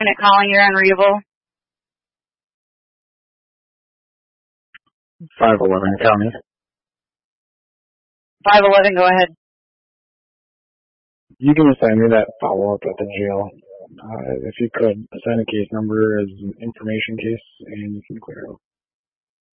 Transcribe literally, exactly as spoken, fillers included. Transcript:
Unit calling, you're unreadable. five eleven County. five eleven, go ahead. You can assign me that follow-up at the jail. Uh, if you could, assign a case number as an information case, and you can clear it out.